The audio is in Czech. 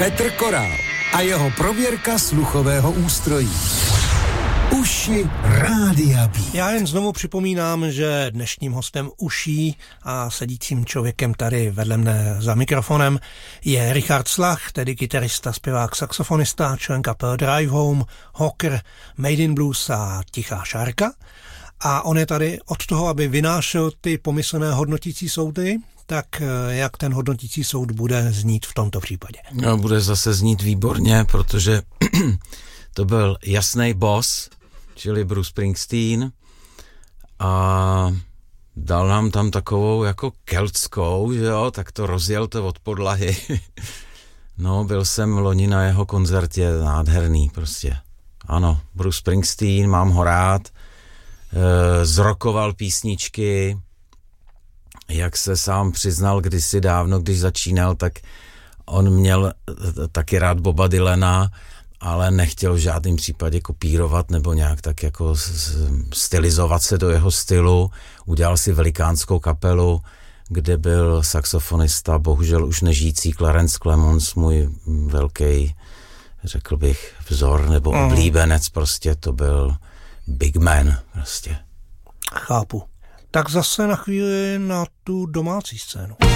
Petr Korál a jeho prověrka sluchového ústrojí. Uši Rádia B. Já jen znovu připomínám, že dnešním hostem uší a sedícím člověkem tady vedle mne za mikrofonem je Richard Slach, tedy kytarista, zpěvák, saxofonista, člen kapel Drive Home, Hawker, Made in Blues a Tichá šárka. A on je tady od toho, aby vynášel ty pomyslné hodnotící soudy. Tak jak ten hodnotící soud bude znít v tomto případě? No, bude zase znít výborně, protože to byl jasný boss, čili Bruce Springsteen, a dal nám tam takovou jako keltskou, že jo, tak to rozjel to od podlahy. No, byl jsem loni na jeho koncertě, nádherný prostě. Ano, Bruce Springsteen, mám ho rád, zrokoval písničky, jak se sám přiznal kdysi dávno, když začínal, tak on měl taky rád Boba Dylana, ale nechtěl v žádném případě kopírovat nebo nějak tak jako stylizovat se do jeho stylu. Udělal si velikánskou kapelu, kde byl saxofonista, bohužel už nežijící Clarence Clemons, můj velký, řekl bych, vzor nebo oblíbenec, prostě to byl big man prostě. Chápu. Tak zase na chvíli na tu domácí scénu.